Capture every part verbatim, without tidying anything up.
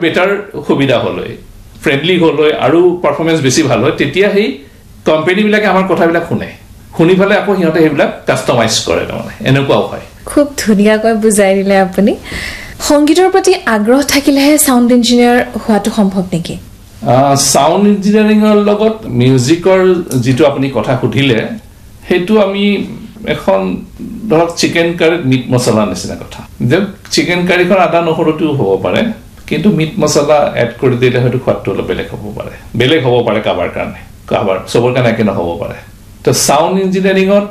better সুবিধা হলই friendly হলই আৰু পাৰফৰম্যান্স বেছি ভাল হয় তেতিয়া হেই কোম্পানী বিলাকে আমাৰ কথাবিলাক শুনে শুনি ফলে আকৌ হিহঁতে হেবিলাক কাস্টমাইজ কৰে মানে এনেকুৱাও হয় খুব ধুনিয়াকৈ বুজাই দিলে আপুনি সংগীতৰ প্ৰতি আগ্ৰহ থাকিলেহে সাউন্ড ইঞ্জিনিয়াৰ হোৱাটো সম্ভৱ নেকি সাউন্ড ইঞ্জিনিয়াৰিংৰ লগত মিউজিকৰ যেটো আপুনি কথা সুধিলে হেতু আমি এখন ধৰক চিকেন কাৰী মিট মছলা নিচিনা কথা যে চিকেন কাৰীখন আদা নহৰুটো হ'ব পাৰে কিন্তু মিট মছলা এড কৰি দিলে হয়তো খোৱাটো অলপ বেলেগ হ'ব পাৰে বেলেগ হ'ব পাৰে কাবাৰ কাৰণে কাবাৰ সবৰ কাৰণে একে নহ'ব পাৰে তো সাউন্ড ইঞ্জিনিয়াৰিংত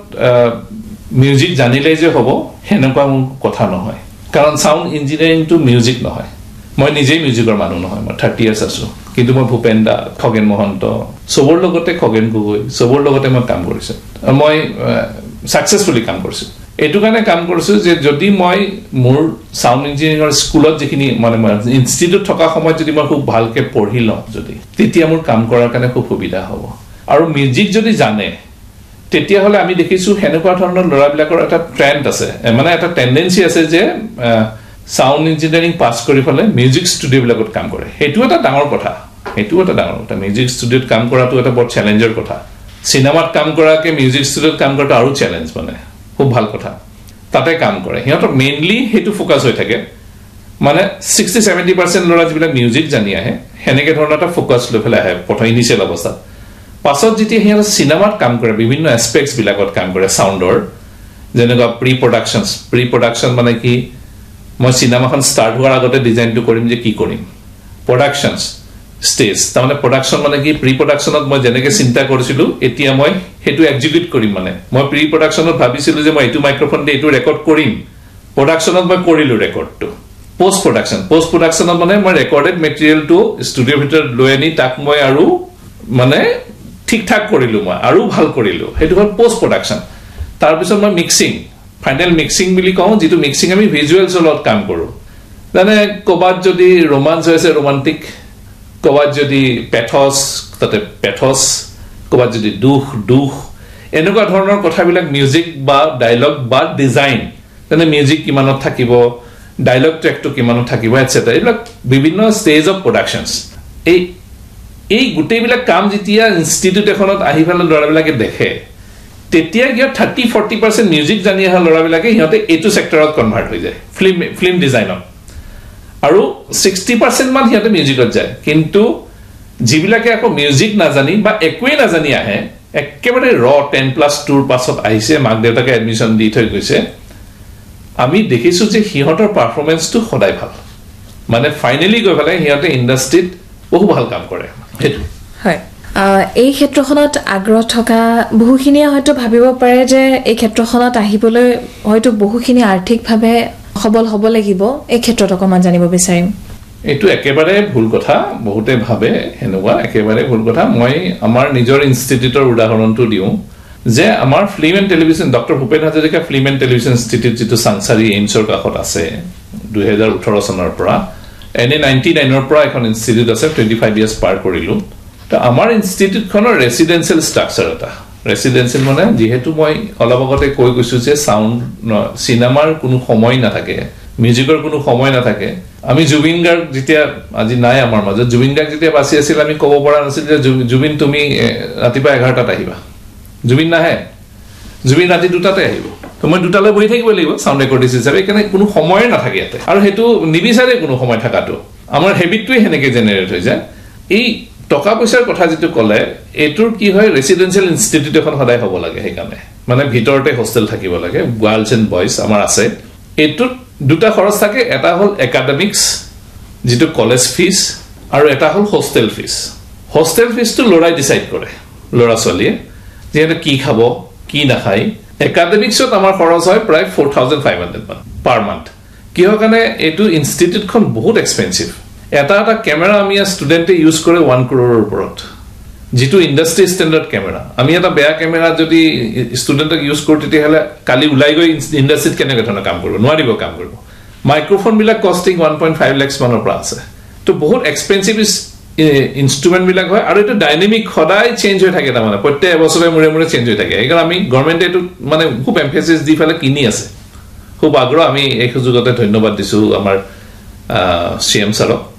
মিউজিক জানিলে যে হ'ব হেনেকুৱা কথা নহয় কাৰণ সাউন্ড ইঞ্জিনিয়াৰিং টু মিউজিক নহয় মই নিজেই মিউজিকৰ মানুহ নহয় মই থাৰ্টি ইয়াৰ্ছ আছো কিন্তু মই ভূপেন্দা খগেন মহন্ত সবৰ লগতে খগেন গগৈ সবৰ লগতে মই কাম কৰিছো মই সাকসেসফুলি কাম কৰিছো এটো কাৰণে কাম কৰিছো যে যদি মই মোৰ সাউন্ড ইঞ্জিনিয়াৰিংৰ স্কুলত যিখিনি মানে ইনষ্টিটিউট থকা সময়ত যদি মই খুব ভালকে পঢ়ি লওঁ যদি তেতিয়া মোৰ কাম কৰাৰ কাৰণে খুব সুবিধা হ'ব আৰু মিউজিক যদি জানে তেতিয়া হলে আমি দেখিছো হেনেকুৱা ধৰণৰ লৰাবিলাকৰ এটা ট্ৰেন্ড আছে মানে এটা টেন্ডেন্সি আছে যে সাউন্ড ইঞ্জিনিয়াৰিং পাস কৰি ফলে মিউজিক ষ্টুডিও বিলাকত কাম কৰে হেতু এটা ডাঙৰ কথা হেতু এটা ডাঙৰ কথা মিউজিক ষ্টুডিওত কাম কৰাটো এটা বৰ চ্যালেঞ্জৰ কথা সিনেমাত কাম কৰাকে মিউজিক ষ্টুডিওত কাম কৰাটো আৰু চ্যালেঞ্জ মানে খুব ভাল কথা তাতে কাম কৰে হিহঁতৰ মেইনলি হেতু ফোকাস হৈ থাকে মানে sixty to seventy percent লৰা যিবিলাক মিউজিক জানি আহে হেনেকে ধৰণৰ এটা ফোকাস লৈ ফেলা আহে প্ৰথম ইনিশিয়াল অৱস্থাত পাছত যেতিয়া হিহঁতৰ সিনেমাত কাম কৰে বিভিন্ন এসপেক্টস বিলাকত কাম কৰে সাউন্ডৰ যেনেকুৱা প্ৰি প্ৰডাকশনস প্ৰি প্ৰডাকশন মানে কি মই সিনেমাখন স্টাৰ্ট হোৱাৰ আগতে ডিজাইনটো কৰিম যে কি কৰিম প্ৰডাকশনস স্টেজ তাৰমানে প্ৰডাকশন মানে কি প্ৰি প্ৰডাকশনত মই যেনেকে চিন্তা কৰিছিলো এতিয়া মই হেতু এক্সিকিউট কৰিম মানে মই প্ৰি প্ৰডাকশনত ভাবিছিলো যে মই এটো মাইক্ৰোফোন দি এটো ৰেকৰ্ড কৰিম প্ৰডাকশনত মই কৰিলো ৰেকৰ্ডটো পোষ্ট প্ৰডাকশন পোষ্ট প্ৰডাকশনত মানে মই ৰেকৰ্ডেড মেটেৰিয়েলটো ষ্টুডিওৰ ভিতৰত লৈ আনি তাক মই আৰু মানে ঠিক ঠাক কৰিলো মই আৰু ভাল কৰিলো হেতু হ'ল পোষ্ট প্ৰডাকশন তাৰ পিছত মই মিক্সিং ফাইনাল মিক্সিং বুলি কওঁ যেটো মিক্সিং আমি ভিজুৱেলছ লগত কাম কৰো মানে কবাত যদি ৰোমান্স হৈছে ৰোমান্টিক কবাত যদি পেথস তাতে পেথস কবাত যদি দুখ দুখ এনেকুৱা ধৰণৰ কথাবিলাক মিউজিক বা ডায়লগ বা ডিজাইন তেনে মিউজিক কিমানত থাকিব ডায়লগ ট্ৰেকটো কিমানত থাকিব এটসেট্ৰা এইবিলাক বিভিন্ন স্টেজ অফ প্ৰডাকশনস এই এই গুটেইবিলাক কাম যেতিয়া ইনষ্টিটিউট এখনত আহি ফেলে লৰাবিলাকে দেখে তেতিয়া গিয়া thirty to forty percent music জানি আহা লৰাবিলাকে হিহঁতে এটো সেক্টৰত কনভাৰ্ট হৈ যায় ফিল্ম ফিল্ম ডিজাইনত আৰু sixty percent মান হিহঁতে মিউজিকত যায় কিন্তু যিবিলাকে আকৌ মিউজিক নাজানি বা একোৱে নাজানি আহে একেবাৰে ৰ ten plus two ৰ পাছত আহিছে মাক দেউতাকে এডমিশন দি থৈ গৈছে আমি দেখিছো যে হিহঁতৰ পাৰফৰম্যান্সটো সদায় ভাল মানে ফাইনালি গৈ ফেলে হিহঁতে ইন্ডাস্ট্ৰিত বহু ভাল কাম কৰে হেতু হয় এই ক্ষেত্ৰখনত আগ্ৰহ থকা বহুখিনিয়ে হয়তো ভাবিব পাৰে যে এই ক্ষেত্ৰখনত আহিবলৈ হয়তো বহুখিনি আৰ্থিকভাৱে সবল হ'ব লাগিব এই ক্ষেত্ৰত অকমান জানিব বিচাৰিম এটো একেবাৰে ভুল কথা বহুতে ভাবে হেনুৱা একেবাৰে ভুল কথা মই আমাৰ নিজৰ ইনষ্টিটিউটৰ উদাহৰণটো দিও যে আমাৰ film and television doctor Bhupen Hazarika film and television institute যেটো সাংসাৰী এইমছৰ কাষত আছে two thousand eighteen চনৰ পৰা এনে ninety-nine ৰ পৰা এখন ইনষ্টিটিউট আছে twenty-five ইয়াৰ্স পাৰ কৰিলো তো আমাৰ ইনষ্টিটিউটখনৰ ৰেসিডেন্সিয়েল ষ্ট্ৰাকচাৰ এটা ৰেসিডেন্সিয়েল মানে যেহেতু মই অলপগতে কৈ গৈছো যে সাউন্ড সিনেমাৰ কোনো সময় না থাকে মিউজিকৰ কোনো সময় না থাকে আমি জুবিন গাৰ্গ যেতিয়া আজি নাই আমাৰ মাজত জুবিন গাৰ্গ যেতিয়া বাছি আছিল আমি ক'ব পৰা নাছিল যে জুবিন তুমি ৰাতিপুৱা এঘাৰটা টাত আহিবা জুবিন নাহে জুবিন ৰাতি দুটাতে আহিব তো মই দুটালৈ বহি থাকিব লাগিব সাউন্ড ৰেকৰ্ডিষ্ট হিচাপে কাৰণে কোনো সময় না থাকে ইয়াতে আৰু হেতু নিবিচাৰে কোনো সময় থাকাটো আমাৰ হেবিটটোই হেনেকে জেনাৰেট হৈ যায় এই টকা পইচাৰ কথা যেটো কলে এটোৰ কি হয় ৰেসিডেন্সিয়েল ইনষ্টিটিউট এখন সদায় হ'ব লাগে হেকানে মানে ভিতৰতে হোস্টেল থাকিব লাগে গাৰ্লছ এণ্ড বয়জ আমাৰ আছে এটো দুটা খৰচ থাকে এটা হল একাডেমিক্স যেটো কলেজ ফিস আৰু এটা হল হোস্টেল ফিস হোস্টেল ফিসটো লৰাই ডিসাইড কৰে লৰা ছোৱালীয়ে যেটো কি খাব কি নাখাই একাডেমিক্সত আমাৰ খৰচ হয় প্ৰায় four thousand five hundred per month কিহৰ কাৰণে এটো ইনষ্টিটিউটখন বহুত এক্সপেন্সিভ এটা এটা ক্যামেৰা আমি ষ্টুডেন্টে ইউজ কৰে one crore ওপৰত যেটো ইন্ডাস্ট্ৰি স্ট্যান্ডার্ড ক্যামেৰা আমি এটা বেয়া ক্যামেৰা যদি ষ্টুডেন্টক ইউজ কৰি তেতিয়া হলে কালি উলাই গৈ ইন্ডাস্ট্ৰিত কেনেকৈ ধৰণৰ কাম কৰিব নোৱাৰিব কাম কৰিব মাইক্ৰোফোন বিলাক costing one point five lakhs মানৰ পৰা আছে তো বহুত এক্সপেন্সিভ ইনস্ট্ৰুমেন্ট বিলাক হয় আৰু এটা ডাইনামিক সদায় চেঞ্জ হৈ থাকে তাৰমানে প্ৰত্যেক বছৰে মুৰে মুৰে চেঞ্জ হৈ থাকে এইকাৰণে আমি গভৰ্নমেন্টে এটো মানে খুব এমফেসিস দি ফেলে কিনি আছে খুব আগ্ৰহ আমি এই সুযোগতে ধন্যবাদ দিছো আমাৰ সিএম ছাৰক